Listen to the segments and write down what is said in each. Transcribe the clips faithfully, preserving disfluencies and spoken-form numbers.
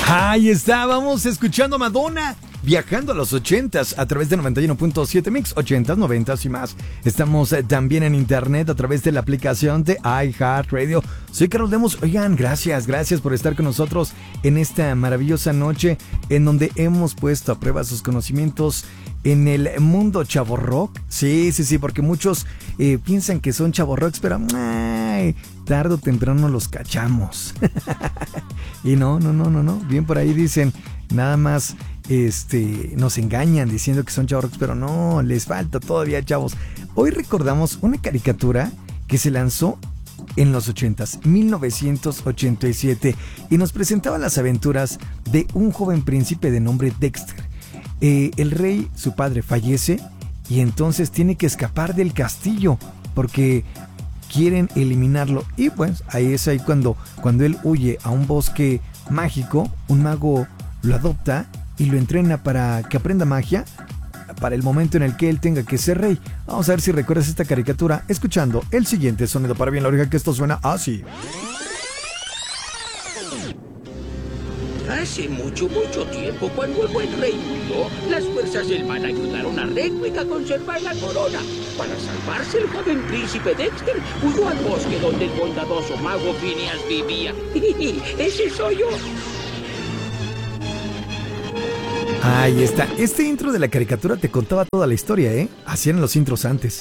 Ahí estábamos escuchando a Madonna, viajando a los ochentas a través de noventa y uno punto siete Mix, ochentas, noventas y más. Estamos eh, también en internet a través de la aplicación de iHeartRadio. Soy Carlos Lemus. Oigan, gracias, gracias por estar con nosotros en esta maravillosa noche en donde hemos puesto a prueba sus conocimientos en el mundo chavorrock. Sí, sí, sí, porque muchos eh, piensan que son chavorrocks, pero ay, tarde o temprano los cachamos. Y no, no, no, no, no. Bien por ahí dicen, nada más este, nos engañan diciendo que son chavorrocks, pero no, les falta todavía, chavos. Hoy recordamos una caricatura que se lanzó en los ochentas, mil novecientos ochenta y siete, y nos presentaba las aventuras de un joven príncipe de nombre Dexter. Eh, el rey, su padre, fallece y entonces tiene que escapar del castillo porque quieren eliminarlo. Y pues ahí es ahí cuando, cuando él huye a un bosque mágico, un mago lo adopta y lo entrena para que aprenda magia para el momento en el que él tenga que ser rey. Vamos a ver si recuerdas esta caricatura escuchando el siguiente sonido para bien la oreja, que esto suena así. Hace mucho, mucho tiempo, cuando el buen rey murió, las fuerzas del mal ayudaron a Redwig a conservar la corona. Para salvarse, el joven príncipe Dexter huyó al bosque donde el bondadoso mago Phineas vivía. ¡Ese soy yo! Ahí está. Este intro de la caricatura te contaba toda la historia, ¿eh? Así eran los intros antes.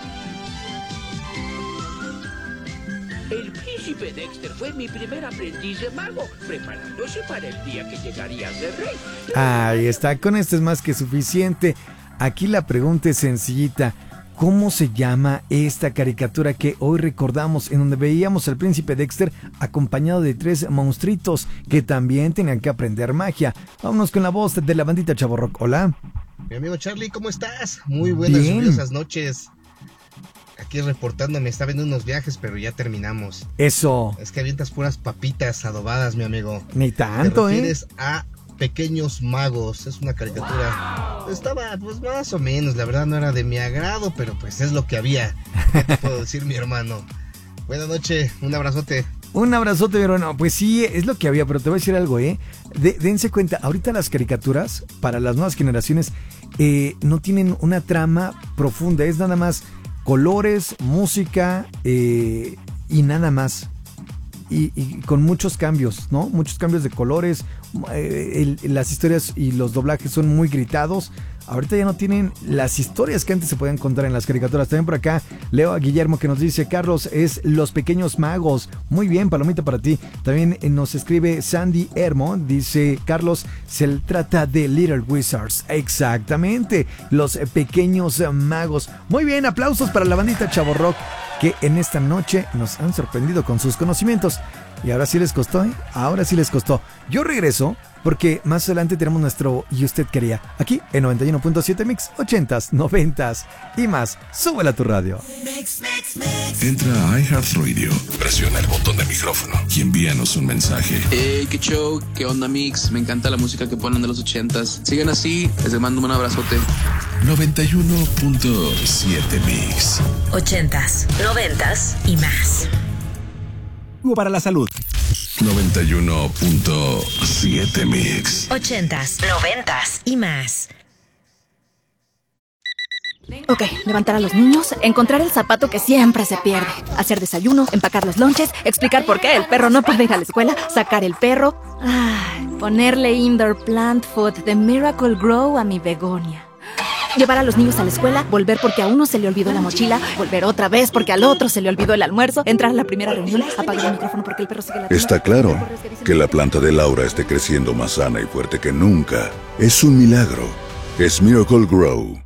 El príncipe Dexter fue mi primer aprendiz de mago, preparándose para el día que llegaría a ser rey. Ahí está, con esto es más que suficiente. Aquí la pregunta es sencillita. ¿Cómo se llama esta caricatura que hoy recordamos, en donde veíamos al príncipe Dexter acompañado de tres monstruitos que también tenían que aprender magia? Vámonos con la voz de la bandita Chavorrock. Hola. Mi amigo Charlie, ¿cómo estás? Muy buenas y lluviosas noches. Aquí reportándome, estaba en unos viajes, pero ya terminamos. Eso. Es que avientas puras papitas adobadas, mi amigo. Ni tanto, ¿eh? Te ¿eh? refieres a Pequeños Magos. Es una caricatura. Wow. Estaba, pues, más o menos. La verdad no era de mi agrado, pero pues es lo que había. ¿Qué te puedo decir, mi hermano? Buenas noches, un abrazote. Un abrazote, mi hermano. Pues sí, es lo que había, pero te voy a decir algo, ¿eh? De, dense cuenta, ahorita las caricaturas, para las nuevas generaciones, eh, no tienen una trama profunda. Es nada más colores, música eh, y nada más. Y, y con muchos cambios, ¿no? Muchos cambios de colores. Eh, el, las historias y los doblajes son muy gritados. Ahorita ya no tienen las historias que antes se podían contar en las caricaturas. También por acá leo a Guillermo que nos dice: Carlos, es Los Pequeños Magos. Muy bien, palomita para ti. También eh, nos escribe Sandy Hermo. Dice: Carlos, se trata de Little Wizards. Exactamente, Los Pequeños Magos. Muy bien, aplausos para la bandita Chavorrock, que en esta noche nos han sorprendido con sus conocimientos. Y ahora sí les costó, ¿eh? Ahora sí les costó. Yo regreso porque más adelante tenemos nuestro Y Usted Quería, aquí en noventa y uno punto siete Mix, ochentas, noventas y más. Súbela a tu radio. Entra a iHeartRadio, presiona el botón de micrófono y envíanos un mensaje. Hey, qué show, qué onda, Mix. Me encanta la música que ponen de los ochentas. Sigan así, les mando un abrazote. noventa y uno punto siete Mix. Ochentas, noventas y más. Para la salud. noventa y uno punto siete Mix. Ochentas, noventas y más. Ok, levantar a los niños, encontrar el zapato que siempre se pierde, hacer desayuno, empacar los lonches, explicar por qué el perro no puede ir a la escuela, sacar el perro, ay, ponerle indoor plant food de Miracle Grow a mi begonia. Llevar a los niños a la escuela, volver porque a uno se le olvidó la mochila, volver otra vez porque al otro se le olvidó el almuerzo, entrar a la primera reunión, apagar el micrófono porque el perro sigue la... Está claro que la planta de Laura esté creciendo más sana y fuerte que nunca. Es un milagro. Es Miracle Grow.